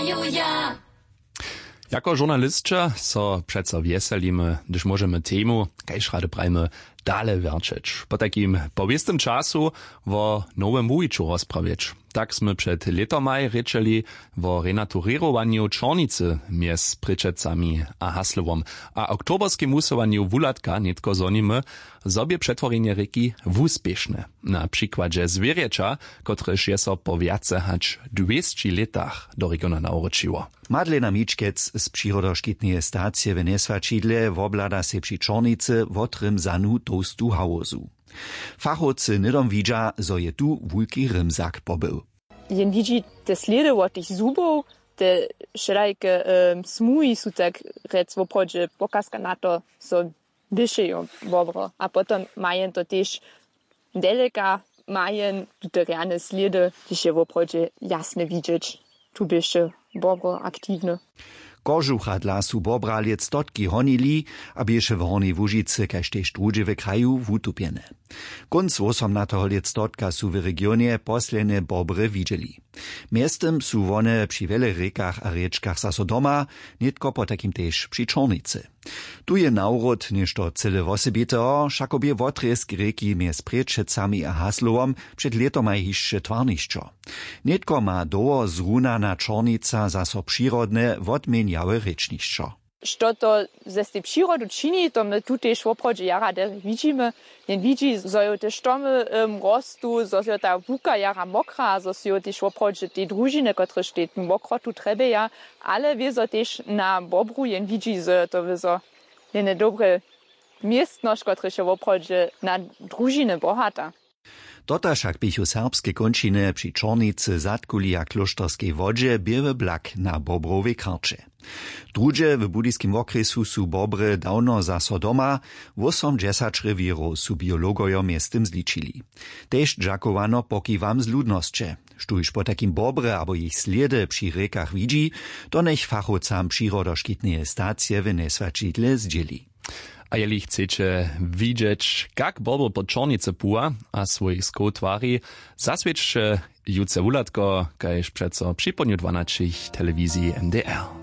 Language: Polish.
Halleluja! Jako žurnalistča so přeco wieselimy, gdyż możemy temu, kajż rady prajmy, dale wierczyć. Po takim powiestym czasu wo nowe mówiczu rozprawić. Tak sme przed letomaj rečeli wo renaturierowaniu Čornicy mies pryczecami a Haslowom, a oktoberskim musowaniu wulatka nitko zonimy sobie przetworzenie reki wuspieszne. Na przykładzie zwierjecza, kotreż je so po wiace hać 200 latach do regiona nauczyło. Madlena Mičkec z Přirodoškitneje stacije w Nesvačidle woblada se przy Čornicy wotrym zanu tostu hawozu. Fachowcy nidom widza, zo je tu wulki rymzak pobył. Jen widzi te sliedy od tych zubów, te szerajke smuji są tak rec w obchodzie pokazka na to, co dyszeją dobro. A potem mają to też daleka, mają te reane sliedy, die się w obchodzie jasne widzieć. Tu bysze dobro aktywne. Kožucha dla su bobraliec stotki honili, a bieše w Hornej Łužicy kaž tež druže w kraju wutupjene. Kunc 18. let stotka su w regionie poslene bobre widzieli. Miestem su one przy wiele rekach a riečkach zaso doma, nitko po takim tež przy Čornicy. Tu je naurod nešto cele wosebiteo, šakobie wotresk reki mies Prečecami a Haslowom przed letomaj hišće twarnišćo. Nitko ma doło zrunana Čornica zaso przyrodne wotmieniałe rečnišćo. Što to ze tej przyrody czyni, to my tutaj w obchodzie jara widzimy. Nie widzi, że te sztomy rostu, że ta wuka jara mokra, że też w obchodzie te drużyny, które sztet mokro tu trzeba ja, ale wieso też na bobru jen widzi, że to wieso nie dobre miestność, które się w obchodzie na drużyny bohata. Tota však pichu serbske končine przy Čornicy zatkuli a kloštorskej wodzie biewe blak na bobrowej karcze. Drugie w budyskim okresu su bobry dawno zaso doma, 80 rewirów su biologojo miestem zličili. Tež dżakowano pokiwam z ludnosće. Štuž po takim bobre abo ich sliede przy rekach widzi, to nech fachowcam Přirodoškitneje stacije w Nesvačidle zdzieli. A jeli chcecie widzieć, jak bobr po Čornicy pua a swój skół twari, zaswiedźcie jutce wulatko, kajż przeco przy poniu 12 telewizji MDR.